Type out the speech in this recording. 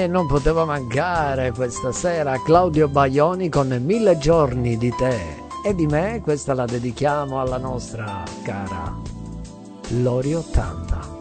E non poteva mancare questa sera Claudio Baglioni con 1000 giorni di te e di me. Questa la dedichiamo alla nostra cara Lori 80.